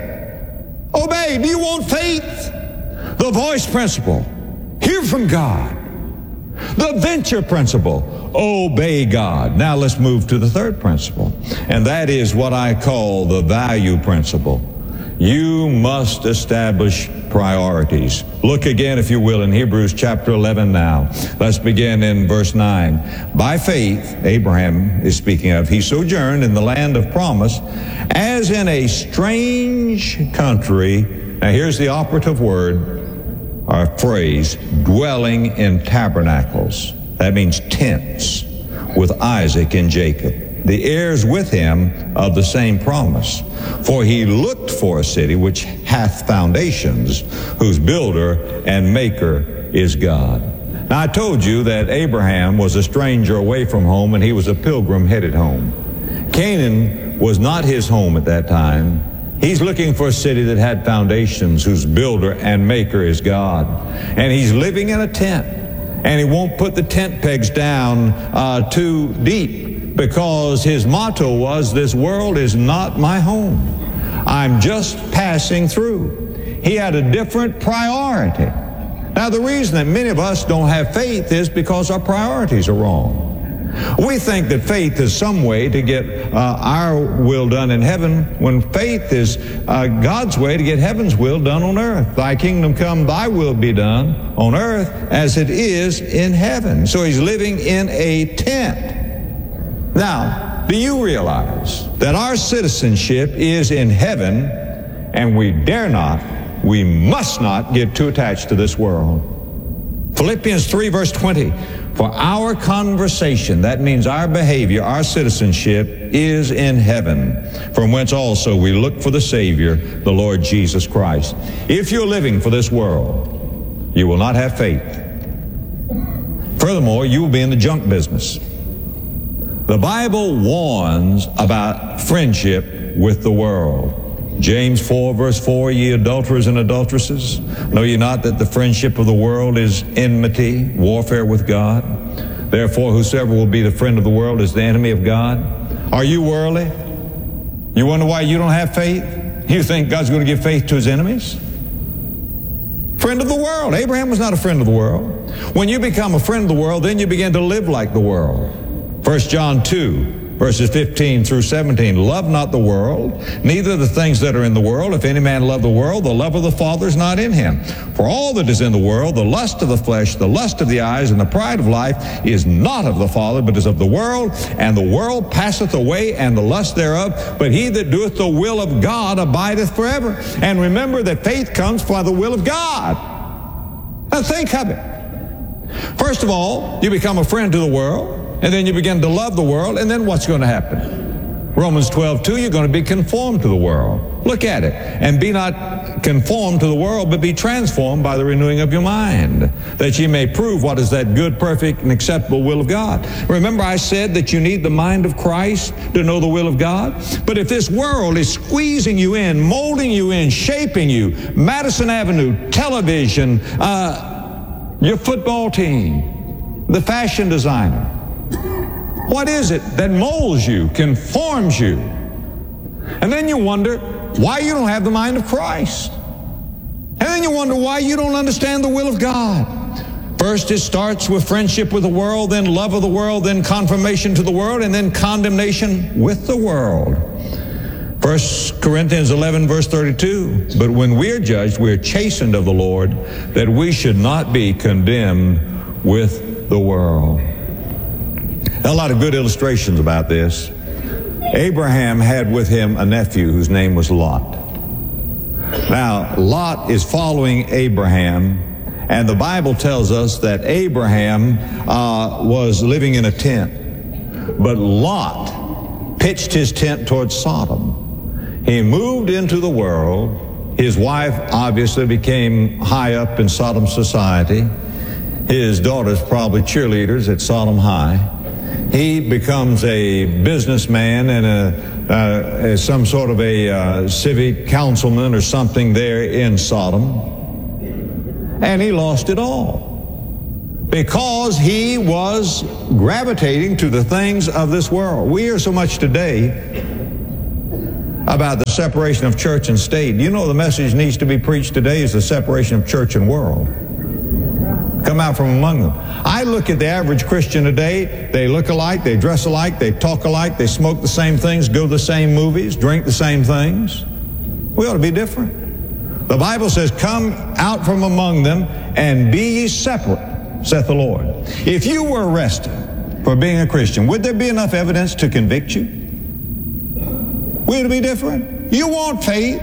Obey. Do you want faith? The voice principle. Hear from God. The venture principle. Obey God. Now let's move to the third principle, and that is what I call the value principle. You must establish priorities. Look again, if you will, in Hebrews chapter eleven now. Let's begin in verse nine. By faith, Abraham is speaking of, he sojourned in the land of promise as in a strange country. Now here's the operative word, or phrase, dwelling in tabernacles. That means tents, with Isaac and Jacob, the heirs with him of the same promise. For he looked for a city which hath foundations, whose builder and maker is God. Now I told you that Abraham was a stranger away from home, and he was a pilgrim headed home. Canaan was not his home at that time. He's looking for a city that had foundations, whose builder and maker is God. And he's living in a tent. And he won't put the tent pegs down uh, too deep, because his motto was, this world is not my home. I'm just passing through. He had a different priority. Now, the reason that many of us don't have faith is because our priorities are wrong. We think that faith is some way to get uh, our will done in heaven, when faith is uh, God's way to get heaven's will done on earth. Thy kingdom come, thy will be done on earth as it is in heaven. So he's living in a tent. Now, do you realize that our citizenship is in heaven, and we dare not, we must not get too attached to this world? Philippians three verse twenty, for our conversation, that means our behavior, our citizenship, is in heaven, from whence also we look for the Savior, the Lord Jesus Christ. If you're living for this world, you will not have faith. Furthermore, you will be in the junk business. The Bible warns about friendship with the world. James four verse four, ye adulterers and adulteresses, know ye not that the friendship of the world is enmity, warfare with God? Therefore, whosoever will be the friend of the world is the enemy of God. Are you worldly? You wonder why you don't have faith? You think God's going to give faith to his enemies? Friend of the world. Abraham was not a friend of the world. When you become a friend of the world, then you begin to live like the world. First John two verses fifteen through seventeen, love not the world, neither the things that are in the world. If any man love the world, the love of the Father is not in him. For all that is in the world, the lust of the flesh, the lust of the eyes, and the pride of life, is not of the Father, but is of the world. And the world passeth away, and the lust thereof. But he that doeth the will of God abideth forever. And remember that faith comes by the will of God. Now think of it. First of all, you become a friend to the world. And then you begin to love the world, and then what's going to happen? Romans twelve two, you're going to be conformed to the world. Look at it. And be not conformed to the world, but be transformed by the renewing of your mind, that ye may prove what is that good, perfect, and acceptable will of God. Remember I said that you need the mind of Christ to know the will of God? But if this world is squeezing you in, molding you in, shaping you, Madison Avenue, television, uh, your football team, the fashion designer, what is it that molds you, conforms you? And then you wonder why you don't have the mind of Christ. And then you wonder why you don't understand the will of God. First, it starts with friendship with the world, then love of the world, then conformation to the world, and then condemnation with the world. First Corinthians eleven, verse thirty-two, but when we are judged, we are chastened of the Lord, that we should not be condemned with the world. A lot of good illustrations about this. Abraham had with him a nephew whose name was Lot. Now, Lot is following Abraham, and the Bible tells us that Abraham uh, was living in a tent, but Lot pitched his tent towards Sodom. He moved into the world. His wife obviously became high up in Sodom society. His daughters probably cheerleaders at Sodom High. He becomes a businessman and a, uh, some sort of a uh, civic councilman or something there in Sodom. And he lost it all because he was gravitating to the things of this world. We hear so much today about the separation of church and state. You know, the message needs to be preached today is the separation of church and world. Come out from among them. I look at the average Christian today. They look alike, they dress alike, they talk alike, they smoke the same things, go to the same movies, drink the same things. We ought to be different. The Bible says, come out from among them and be ye separate, saith the Lord. If you were arrested for being a Christian, would there be enough evidence to convict you? We ought to be different. You want faith.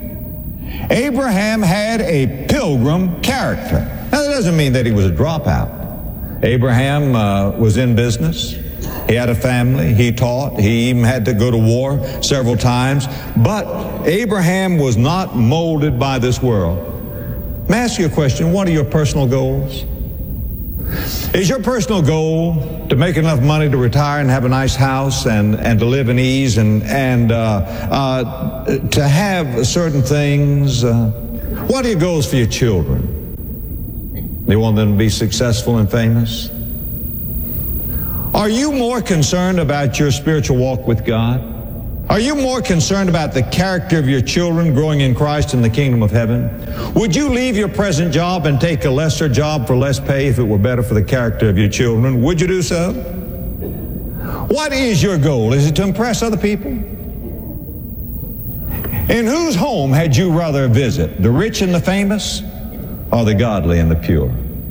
Abraham had a pilgrim character. Now, that doesn't mean that he was a dropout. Abraham uh, was in business. He had a family. He taught. He even had to go to war several times. But Abraham was not molded by this world. May I ask you a question? What are your personal goals? Is your personal goal to make enough money to retire and have a nice house and, and to live in ease and, and uh, uh, to have certain things? Uh, what are your goals for your children? Do you want them to be successful and famous? Are you more concerned about your spiritual walk with God? Are you more concerned about the character of your children growing in Christ in the kingdom of heaven? Would you leave your present job and take a lesser job for less pay if it were better for the character of your children? Would you do so? What is your goal? Is it to impress other people? In whose home had you rather visit, the rich and the famous, or the godly and the pure?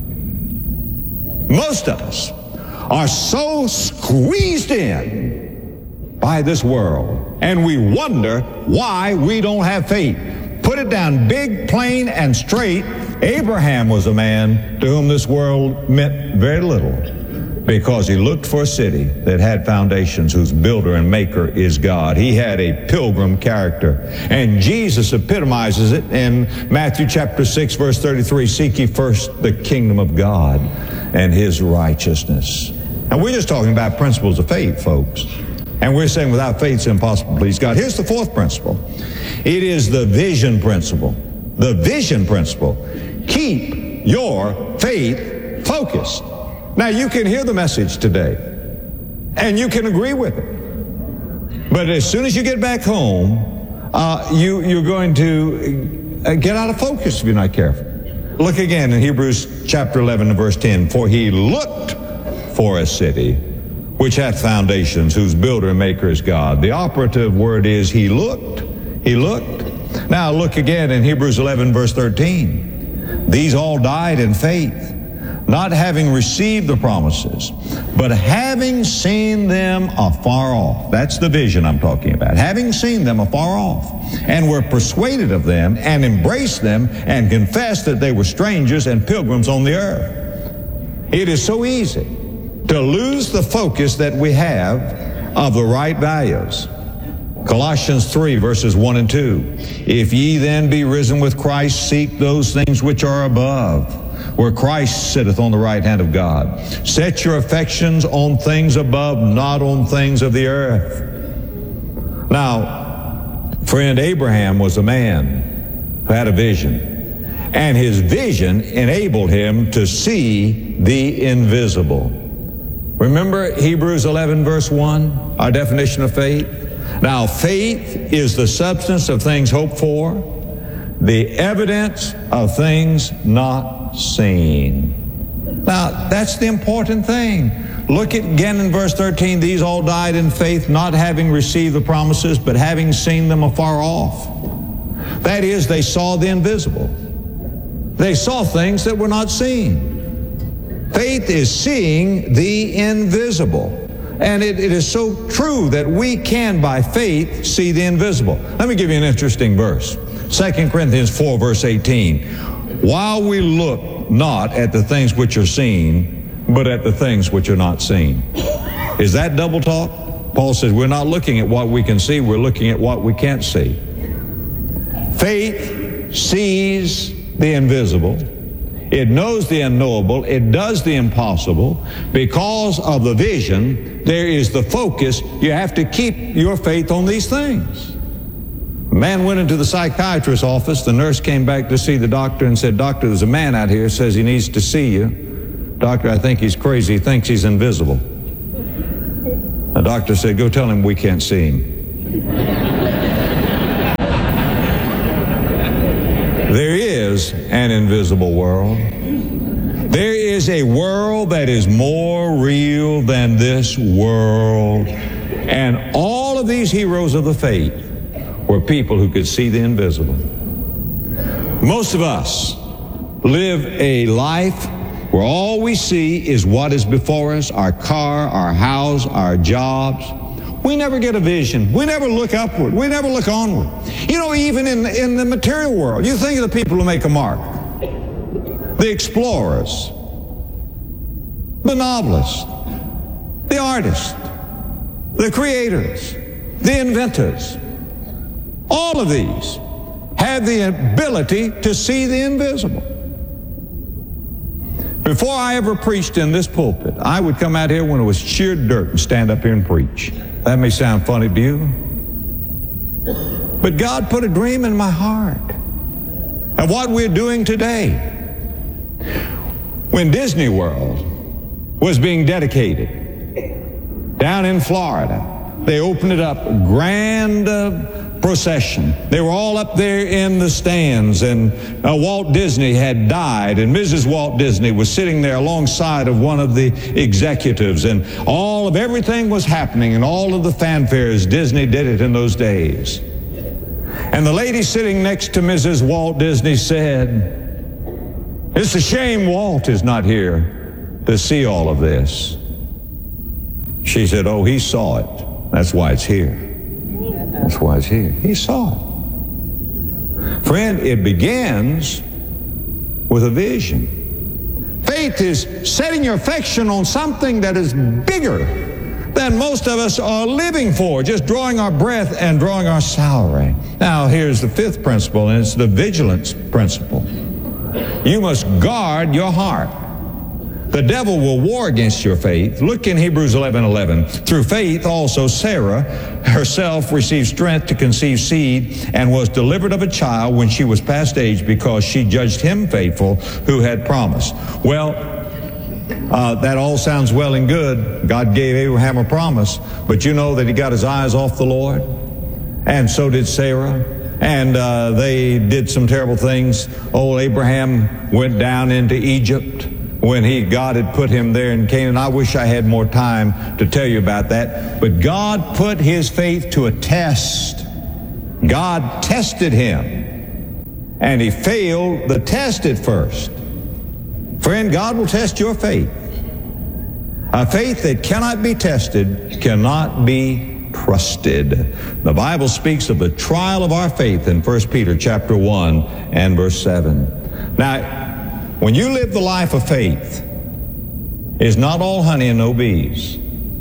Most of us are so squeezed in by this world, and we wonder why we don't have faith. Put it down big, plain, and straight. Abraham was a man to whom this world meant very little because he looked for a city that had foundations, whose builder and maker is God. He had a pilgrim character, and Jesus epitomizes it in Matthew chapter six, verse thirty-three, seek ye first the kingdom of God and his righteousness. And we're just talking about principles of faith, folks. And we're saying without faith it's impossible to please God. Here's the fourth principle. It is the vision principle. The vision principle. Keep your faith focused. Now, you can hear the message today, and you can agree with it. But as soon as you get back home, uh, you, you're going to uh, get out of focus if you're not careful. Look again in Hebrews chapter eleven and verse ten. For he looked for a city which hath foundations, whose builder and maker is God. The operative word is he looked. He looked. Now look again in Hebrews eleven verse thirteen. These all died in faith, not having received the promises, but having seen them afar off. That's the vision I'm talking about. Having seen them afar off, and were persuaded of them, and embraced them, and confessed that they were strangers and pilgrims on the earth. It is so easy to lose the focus that we have of the right values. Colossians three, verses one and two. If ye then be risen with Christ, seek those things which are above, where Christ sitteth on the right hand of God. Set your affections on things above, not on things of the earth. Now, friend, Abraham was a man who had a vision, and his vision enabled him to see the invisible. Remember Hebrews eleven verse one, our definition of faith? Now, faith is the substance of things hoped for, the evidence of things not seen. Now, that's the important thing. Look at again in verse thirteen, these all died in faith, not having received the promises, but having seen them afar off. That is, they saw the invisible. They saw things that were not seen. Faith is seeing the invisible. And it, it is so true that we can, by faith, see the invisible. Let me give you an interesting verse. Second Corinthians four, verse eighteen. While we look not at the things which are seen, but at the things which are not seen. Is that double talk? Paul says we're not looking at what we can see, we're looking at what we can't see. Faith sees the invisible. It knows the unknowable. It does the impossible. Because of the vision, there is the focus. You have to keep your faith on these things. A man went into the psychiatrist's office. The nurse came back to see the doctor and said, "Doctor, there's a man out here says he needs to see you." "Doctor, I think he's crazy. He thinks he's invisible." The doctor said, "Go tell him we can't see him." There is an invisible world. There is a world that is more real than this world. And all of these heroes of the faith were people who could see the invisible. Most of us live a life where all we see is what is before us, our car, our house, our jobs. We never get a vision. We never look upward. We never look onward. You know, even in, in the material world, you think of the people who make a mark. The explorers, the novelists, the artists, the creators, the inventors. All of these have the ability to see the invisible. Before I ever preached in this pulpit, I would come out here when it was sheer dirt and stand up here and preach. That may sound funny to you, but God put a dream in my heart of what we're doing today. When Disney World was being dedicated down in Florida, they opened it up, a grand uh, procession. They were all up there in the stands, and uh, Walt Disney had died, and Missus Walt Disney was sitting there alongside of one of the executives, and all of everything was happening, and all of the fanfares. Disney did it in those days. And the lady sitting next to Missus Walt Disney said, "It's a shame Walt is not here to see all of this." She said, "Oh, he saw it. That's why it's here. That's why it's here." He saw it. Friend, it begins with a vision. Faith is setting your affection on something that is bigger than most of us are living for, just drawing our breath and drawing our salary. Now, here's the fifth principle, and it's the vigilance principle. You must guard your heart. The devil will war against your faith. Look in Hebrews eleven eleven. Through faith also Sarah herself received strength to conceive seed and was delivered of a child when she was past age, because she judged him faithful who had promised. Well, uh, that all sounds well and good. God gave Abraham a promise, but you know that he got his eyes off the Lord, and so did Sarah. And uh, they did some terrible things. Old Abraham went down into Egypt when he God had put him there in Canaan. I wish I had more time to tell you about that. But God put his faith to a test. God tested him, and he failed the test at first. Friend, God will test your faith. A faith that cannot be tested cannot be trusted. The Bible speaks of the trial of our faith in First Peter chapter one and verse seven. Now, when you live the life of faith, it's not all honey and no bees.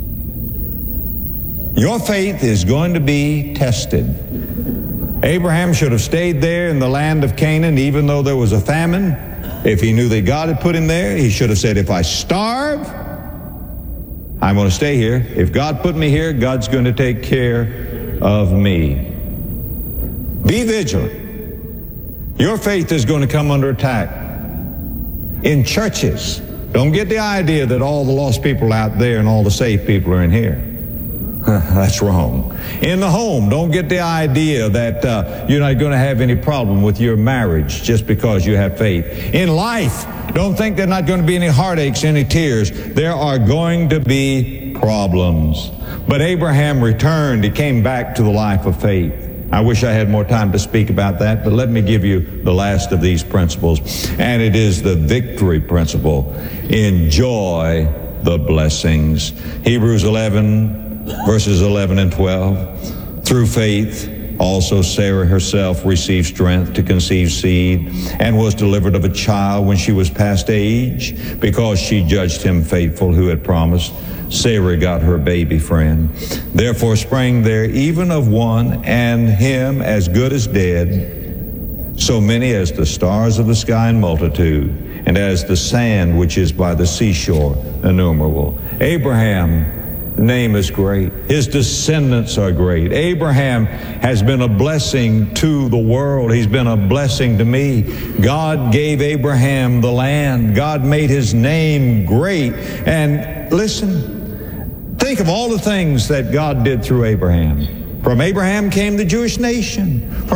Your faith is going to be tested. Abraham should have stayed there in the land of Canaan, even though there was a famine. If he knew that God had put him there, he should have said, "If I starve, I'm going to stay here. If God put me here, God's going to take care of me." Be vigilant. Your faith is going to come under attack. In churches, don't get the idea that all the lost people are out there and all the saved people are in here. That's wrong. In the home, don't get the idea that uh, you're not going to have any problem with your marriage just because you have faith. In life, don't think there's not going to be any heartaches, any tears. There are going to be problems. But Abraham returned. He came back to the life of faith. I wish I had more time to speak about that, but let me give you the last of these principles, and it is the victory principle. Enjoy the blessings. Hebrews eleven, verses eleven and twelve. Through faith, also Sarah herself received strength to conceive seed and was delivered of a child when she was past age, because she judged him faithful who had promised. Sarah got her baby friend. Therefore sprang there even of one, and him as good as dead, so many as the stars of the sky in multitude, and as the sand which is by the seashore innumerable. Abraham, the name is great. His descendants are great. Abraham has been a blessing to the world. He's been a blessing to me. God gave Abraham the land. God made his name great. And listen, think of all the things that God did through Abraham. From Abraham came the Jewish nation. From